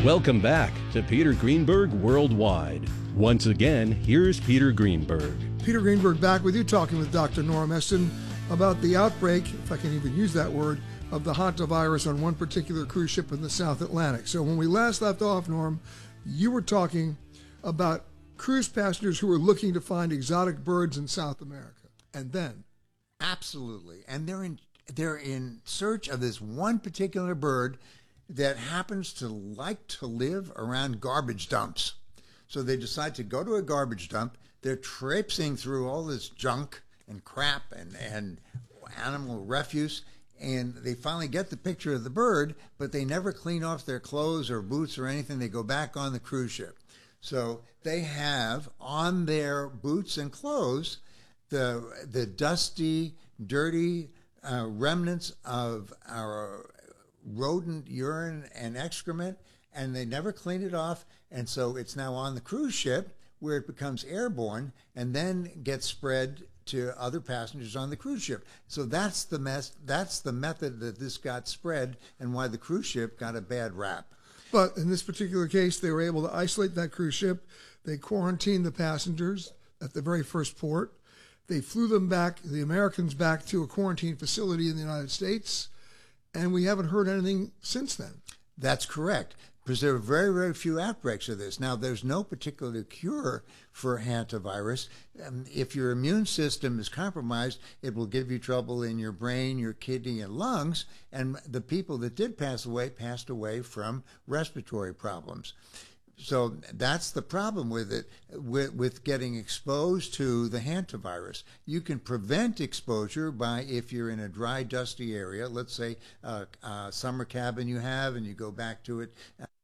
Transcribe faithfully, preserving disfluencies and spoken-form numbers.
Welcome back to Peter Greenberg Worldwide. Once again, here's Peter Greenberg. Peter Greenberg back with you, talking with Doctor Norm Esten about the outbreak, if I can even use that word, of the hantavirus on one particular cruise ship in the South Atlantic. So when we last left off, Norm, you were talking about cruise passengers who were looking to find exotic birds in South America. And then? Absolutely. And they're in, they're in search of this one particular bird that happens to like to live around garbage dumps. So they decide to go to a garbage dump. They're traipsing through all this junk and crap and, and animal refuse, and they finally get the picture of the bird, but they never clean off their clothes or boots or anything. They go back on the cruise ship. So they have on their boots and clothes the, the dusty, dirty uh, remnants of our rodent urine and excrement, and they never clean it off, and so it's now on the cruise ship where it becomes airborne and then gets spread to other passengers on the cruise ship. So that's the mess. That's the method that this got spread, and why the cruise ship got a bad rap. But in this particular case, they were able to isolate that cruise ship. They quarantined the passengers at the very first port. They flew them back, the Americans back to a quarantine facility in the United States. And we haven't heard anything since then. That's correct, because there are very, very few outbreaks of this. Now, there's no particular cure for hantavirus. Um, if your immune system is compromised, it will give you trouble in your brain, your kidney, and lungs. And the people that did pass away passed away from respiratory problems. So that's the problem with it, with, with getting exposed to the hantavirus. You can prevent exposure by, if you're in a dry, dusty area, let's say a, a summer cabin you have and you go back to it